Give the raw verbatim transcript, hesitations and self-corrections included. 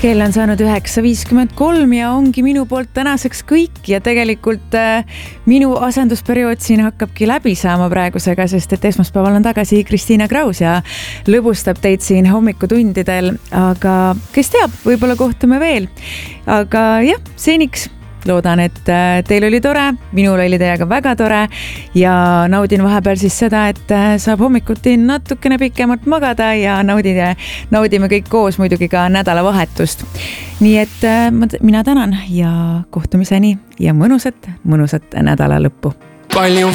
kell on saanud üheksa viiskümmend kolm ja ongi minu poolt tänaseks kõik ja tegelikult äh, minu asendusperiood siin hakkabki läbi saama praegusega, sest et esmaspäeval on tagasi Kristiina Kraus ja lõbustab teid siin hommikutundidel, aga kes teab, võib-olla kohtume veel. Aga jah, seniks loodan, et teil oli tore, minul oli teiega väga tore ja naudin vahepeal siis seda, et saab hommikuti natukene pikemalt magada ja naudime, naudime kõik koos muidugi ka nädalavahetust. Nii et mina tänan ja kohtumiseni ja mõnusat, mõnusat nädala lõppu. Palju